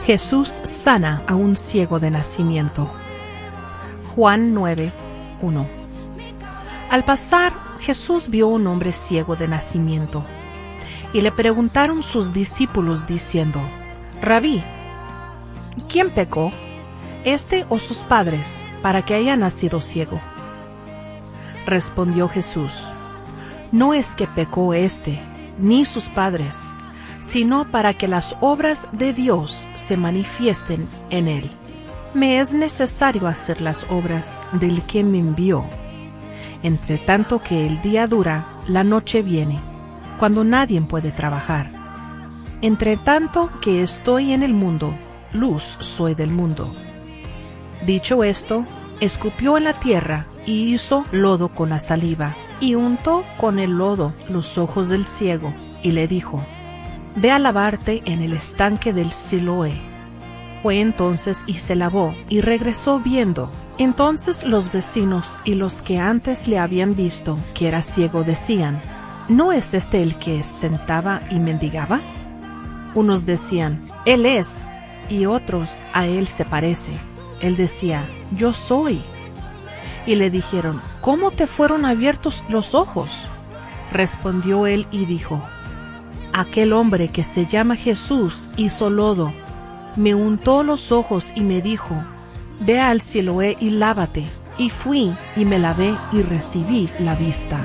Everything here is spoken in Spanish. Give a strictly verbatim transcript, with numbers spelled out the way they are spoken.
Jesús sana a un ciego de nacimiento. Juan nueve, uno. Al pasar, Jesús vio un hombre ciego de nacimiento, y le preguntaron sus discípulos diciendo: Rabí, ¿quién pecó, este o sus padres, para que haya nacido ciego? Respondió Jesús: No es que pecó éste, ni sus padres, sino para que las obras de Dios se manifiesten en él. Me es necesario hacer las obras del que me envió. Entre tanto que el día dura, la noche viene, cuando nadie puede trabajar. Entre tanto que estoy en el mundo, luz soy del mundo. Dicho esto, escupió en la tierra y hizo lodo con la saliva, y untó con el lodo los ojos del ciego, y le dijo: Ve a lavarte en el estanque del Siloé. Fue entonces y se lavó, y regresó viendo. Entonces los vecinos y los que antes le habían visto que era ciego decían: ¿No es este el que sentaba y mendigaba? Unos decían: Él es, y otros: A él se parece. Él decía: Yo soy. Y le dijeron: ¿Cómo te fueron abiertos los ojos? Respondió él y dijo: Aquel hombre que se llama Jesús hizo lodo, me untó los ojos y me dijo: Ve al Siloé y lávate. Y fui y me lavé y recibí la vista.